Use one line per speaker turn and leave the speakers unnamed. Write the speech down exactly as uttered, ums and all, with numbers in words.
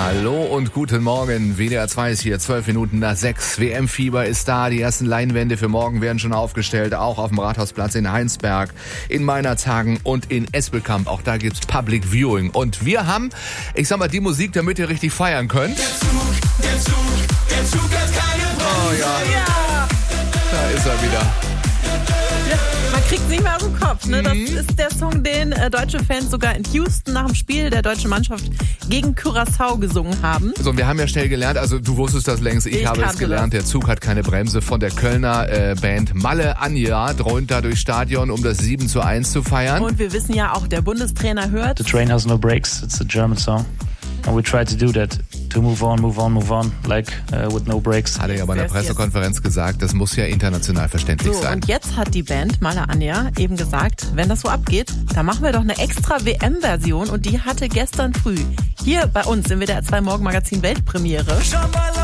Hallo und guten Morgen. W D R zwei ist hier, zwölf Minuten nach sechs. W M-Fieber ist da. Die ersten Leinwände für morgen werden schon aufgestellt. Auch auf dem Rathausplatz in Heinsberg, in Meinerzhagen und in Espelkamp. Auch da gibt's Public Viewing. Und wir haben, ich sag mal, die Musik, damit ihr richtig feiern könnt.
Der Zug, der Zug, der Zug hat keine Bremse.
Oh ja.
Ja.
Da ist er wieder.
Man kriegt nicht mehr aus dem Kopf. Ne? Das ist der Song, den äh, deutsche Fans sogar in Houston nach dem Spiel der deutschen Mannschaft gegen Curaçao gesungen haben.
So, wir haben ja schnell gelernt, also du wusstest das längst, ich,
Ich
habe es
kannte
gelernt, der Zug hat keine Bremse, von der Kölner äh, Band Malle Anja dröhnt da durchs Stadion, um das sieben zu eins zu feiern.
Und wir wissen ja auch, der Bundestrainer hört.
The train has no brakes. It's a German song. And we try to do that. To move on, move on, move on. Like uh, with no brakes.
Hat er ja bei der Pressekonferenz gesagt, das muss ja international verständlich
So,
sein.
und jetzt hat die Band Malle Anja eben gesagt, wenn das so abgeht, dann machen wir doch eine extra W M-Version und die hatte gestern früh hier bei uns im W D R zwei Morgenmagazin Weltpremiere.